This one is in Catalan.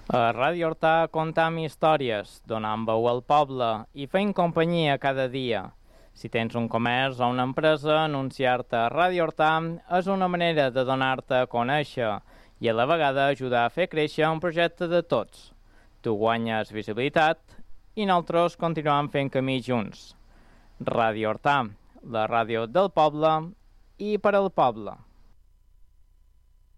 A Ràdio Hortà contam històries, donant veu al poble i fent companyia cada dia. Si tens un comerç o una empresa, anunciar-te a Ràdio Hortà és una manera de donar-te a conèixer i a la vegada ajudar a fer créixer un projecte de tots. Tu guanyes visibilitat i nosaltres continuem fent camí junts. Ràdio Hortà, la ràdio del poble i per al poble.